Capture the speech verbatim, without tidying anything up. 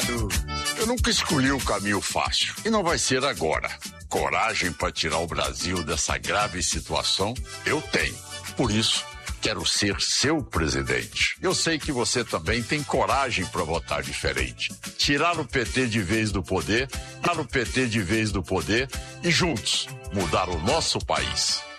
Obrigado. Eu nunca escolhi o caminho fácil. E não vai ser agora. Coragem para tirar o Brasil dessa grave situação, eu tenho. Por isso, quero ser seu presidente. Eu sei que você também tem coragem para votar diferente. Tirar o P T de vez do poder, tirar o P T de vez do poder e juntos mudar o nosso país.